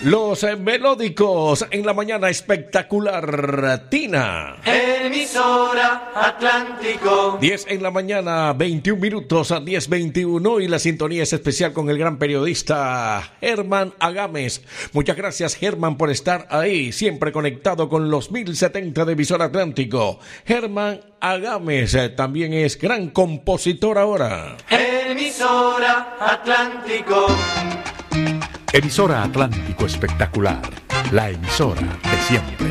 Los melódicos en la mañana espectacular. Tina. Emisora Atlántico. 10 en la mañana, 21 minutos a 10:21 y la sintonía es especial con el gran periodista Germán Agames. Muchas gracias, Germán, por estar ahí, siempre conectado con los 1070 de Emisora Atlántico. Germán Agames también es gran compositor ahora. Emisora Atlántico. Emisora Atlántico Espectacular, la emisora de siempre.